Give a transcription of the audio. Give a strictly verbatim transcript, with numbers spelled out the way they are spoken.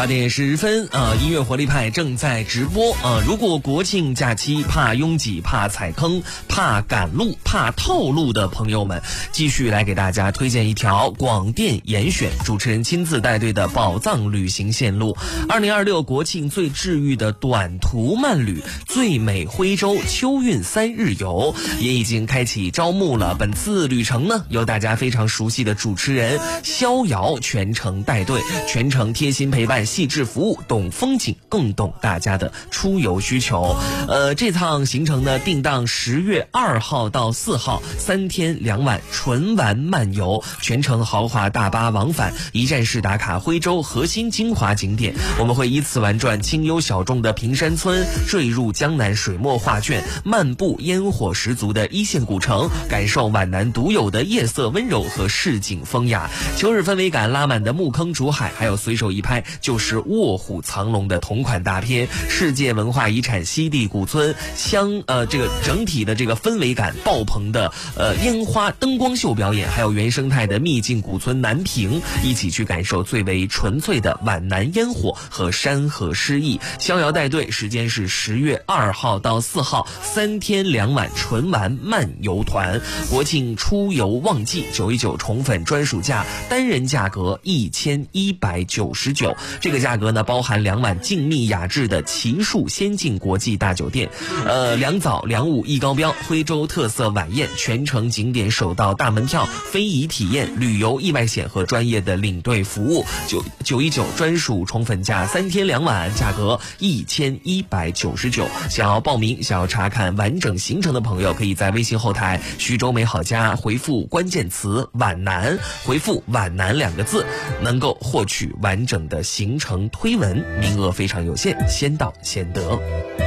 八点十分啊、呃，音乐活力派正在直播啊、呃。如果国庆假期怕拥挤、怕踩坑、怕赶路、怕套路的朋友们，继续来给大家推荐一条广电严选主持人亲自带队的宝藏旅行线路。二零二六国庆最治愈的短途慢旅最美徽州秋韵三日游也已经开启招募了。本次旅程呢，由大家非常熟悉的主持人逍遥全程带队，全程贴心陪伴，细致服务，懂风景更懂大家的出游需求。呃，这趟行程呢，定档十月二号到四号，三天两晚纯玩漫游，全程豪华大巴往返，一站式打卡徽州核心精华景点。我们会依次玩转清幽小众的平山村，坠入江南水墨画卷，漫步烟火十足的一线古城，感受皖南独有的夜色温柔和市井风雅。秋日氛围感拉满的木坑竹海，还有随手一拍就是卧虎藏龙的同款大片，世界文化遗产西递古村相呃这个整体的这个氛围感爆棚的呃烟花灯光秀表演，还有原生态的秘境古村南屏，一起去感受最为纯粹的皖南烟火和山河诗意。逍遥带队，时间是十月二号到四号，三天两晚纯玩漫游团。国庆出游旺季，九一九宠粉专属价，单人价格一千一百九十九。这个价格呢，包含两晚静谧雅致的奇树仙境国际大酒店，呃，两早两午一高标，徽州特色晚宴，全程景点首到大门票，非遗体验，旅游意外险和专业的领队服务。九九一九专属宠粉价，三天两晚，价格一千一百九十九。想要报名、想要查看完整行程的朋友，可以在微信后台徐州美好家回复关键词皖南，回复皖南两个字，能够获取完整的行程推文，名额非常有限，先到先得。